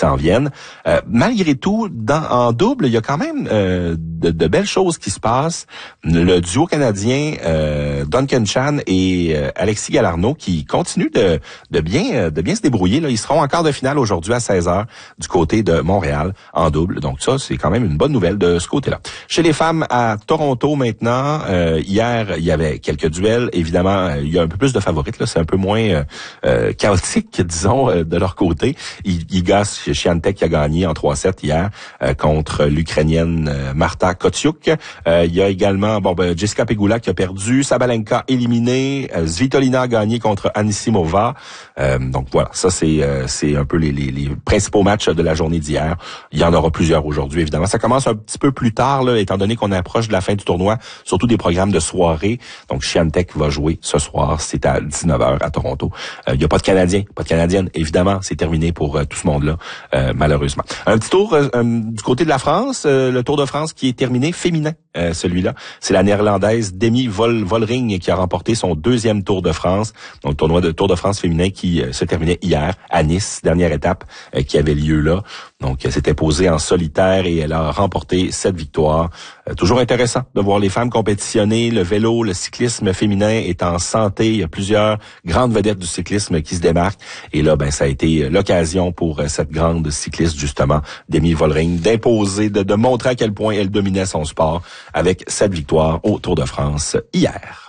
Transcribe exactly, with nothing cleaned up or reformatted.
s'en viennent. Euh, malgré tout, dans, en double, il y a quand même euh, de, de belles choses qui se passent. Le duo canadien euh, Duncan Chan et euh, Alexis Galarneau qui continuent de, de bien de bien se débrouiller. Là. Ils seront en quart de finale aujourd'hui à seize heures du côté de Montréal en double. Donc ça, c'est quand même une bonne nouvelle de ce côté-là. Chez les femmes à Toronto maintenant, euh, hier, il y avait quelques duels. Évidemment, il y a un peu plus de favorites. Là. C'est un peu moins euh, euh, chaotique, disons, euh, de leur côté. Iga Swiatek qui a gagné en trois sept hier euh, contre l'Ukrainienne euh, Marta Kotiuk. Euh, il y a également bon ben, Jessica Pegula qui a perdu, Sabalenka éliminée, euh, Svitolina a gagné contre Anisimova. Euh, donc voilà, ça c'est euh, c'est un peu les, les, les principaux matchs de la journée d'hier. Il y en aura plusieurs aujourd'hui, évidemment. Ça commence un petit peu plus tard, là, étant donné qu'on approche de la fin du tournoi, surtout des programmes de soirée. Donc Swiatek va jouer ce soir, c'est à dix-neuf heures à Toronto. Euh, il n'y a pas de Canadiens, pas de Canadiennes, évidemment, c'est terminé pour euh, tout ce monde-là, euh, malheureusement. Un petit tour euh, du côté de la France, euh, le Tour de France qui est terminé, féminin, euh, celui-là. C'est la Néerlandaise Demi Vol Vollering qui a remporté son deuxième Tour de France, donc le tournoi de Tour de France féminin qui euh, se terminait hier à Nice, dernière étape euh, qui avait lieu là. Donc, elle s'était posée en solitaire et elle a remporté cette victoire. Euh, toujours intéressant de voir les femmes compétitionner. Le vélo, le cyclisme féminin est en santé. Il y a plusieurs grandes vedettes du cyclisme qui se démarquent. Et là, ben, ça a été l'occasion pour cette grande cycliste, justement, Demi Vollering, d'imposer, de, de montrer à quel point elle dominait son sport avec cette victoire au Tour de France hier.